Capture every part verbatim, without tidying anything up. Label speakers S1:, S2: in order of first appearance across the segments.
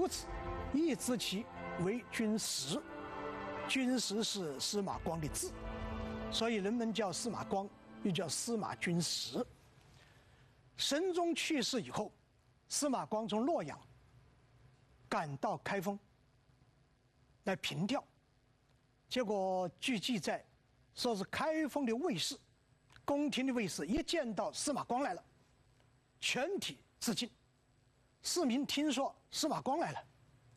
S1: 故此，亦知其为君实。君实是司马光的字，所以人们叫司马光，又叫司马君实。神宗去世以后，司马光从洛阳赶到开封来凭吊，结果据记载说是开封的卫士、宫廷的卫士一见到司马光来了，全体致敬。市民听说司马光来了，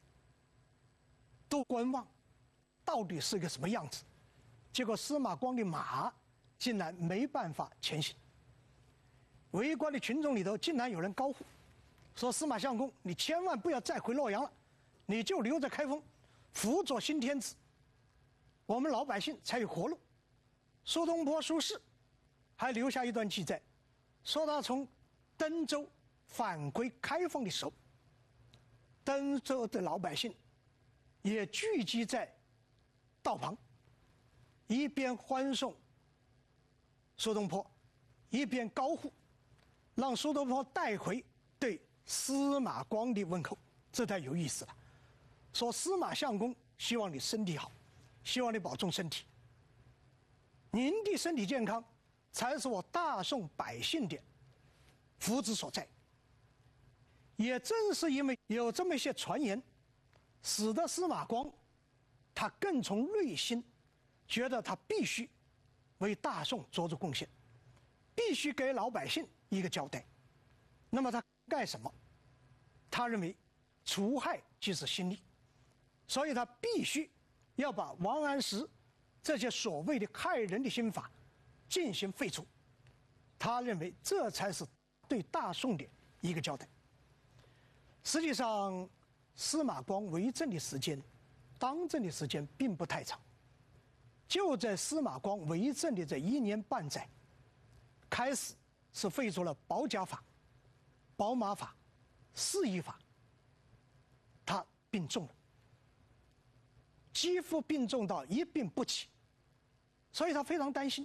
S1: 都观望，到底是个什么样子？结果司马光的马竟然没办法前行。围观的群众里头竟然有人高呼说：“司马相公，你千万不要再回洛阳了，你就留在开封，辅佐新天子，我们老百姓才有活路。”苏东坡苏轼还留下一段记载，说他从登州返回开封的时候，登州的老百姓也聚集在道旁，一边欢送苏东坡，一边高呼，让苏东坡带回对司马光的问候。这太有意思了，说司马相公，希望你身体好，希望你保重身体，您的身体健康才是我大宋百姓的福祉所在。也正是因为有这么一些传言，使得司马光他更从内心觉得他必须为大宋做出贡献，必须给老百姓一个交代。那么他干什么？他认为除害即是心力，所以他必须要把王安石这些所谓的害人的心法进行废除。他认为这才是对大宋的一个交代。实际上，司马光为政的时间、当政的时间并不太长。就在司马光为政的这一年半载，开始是废除了保甲法、保马法、四夷法，他病重了，几乎病重到一病不起，所以他非常担心，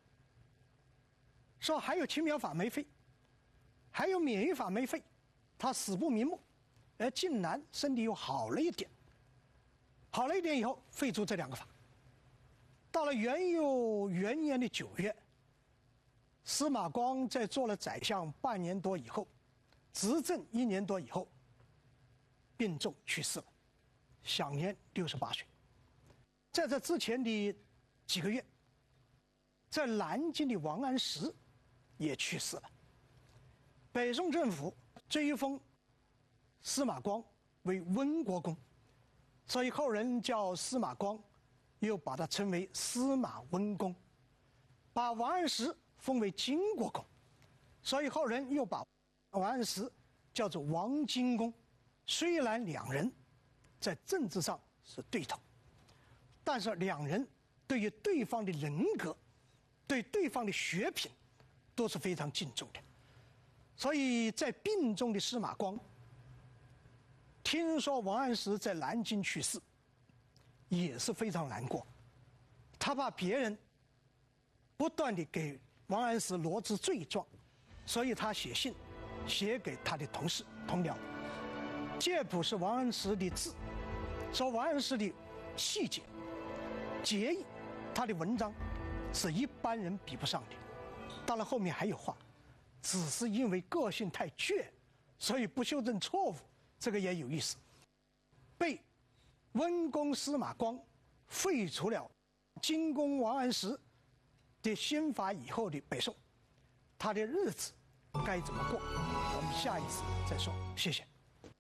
S1: 说还有青苗法没废，还有免疫法没废，他死不瞑目，而竟然身体又好了一点，好了一点以后废除这两个法。到了元佑元年的九月，司马光在做了宰相半年多以后，执政一年多以后，病重去世了，享年六十八岁。在这之前的几个月，在南京的王安石也去世了。北宋政府追封司马光为温国公，所以后人叫司马光，又把他称为司马温公。把王安石封为荆国公，所以后人又把王安石叫做王荆公。虽然两人在政治上是对头，但是两人对于对方的人格、对对方的学品都是非常敬重的。所以在病中的司马光听说王安石在南京去世，也是非常难过。他怕别人不断地给王安石罗织罪状，所以他写信写给他的同事同僚。介甫是王安石的字，说王安石的气节、节义，他的文章是一般人比不上的。当然后面还有话，只是因为个性太倔，所以不修正错误，这个也有意思。被温公司马光废除了荆公王安石的新法以后的北宋，他的日子该怎么过？我们下一次再说。谢谢。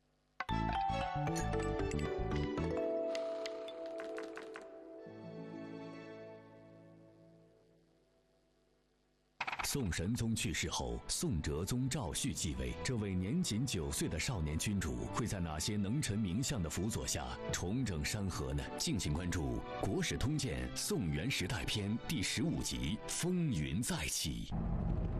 S2: 宋神宗去世后，宋哲宗赵煦继位。这位年仅九岁的少年君主，会在哪些能臣名相的辅佐下重整山河呢？敬请关注《国史通鉴·宋元时代篇》第十五集《风云再起》。